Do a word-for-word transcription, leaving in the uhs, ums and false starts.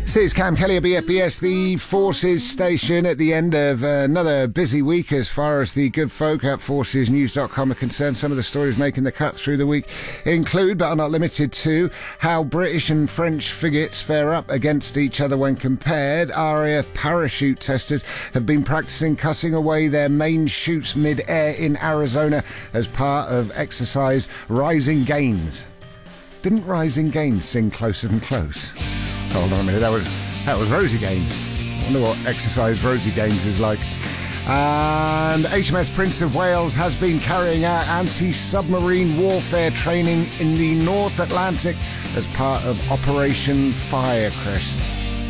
This is Cam Kelly at B F B S, the Forces station, at the end of another busy week as far as the good folk at forces news dot com are concerned. Some of the stories making the cut through the week include, but are not limited to, how British and French frigates fare up against each other when compared. R A F parachute testers have been practising cutting away their main chutes mid-air in Arizona as part of exercise Rising Gains. Didn't Rising Gains sing Closer Than Close? Hold on a minute, that was, that was Rosie Gaines. I wonder what exercise Rosie Gaines is like. And H M S Prince of Wales has been carrying out anti-submarine warfare training in the North Atlantic as part of Operation Firecrest.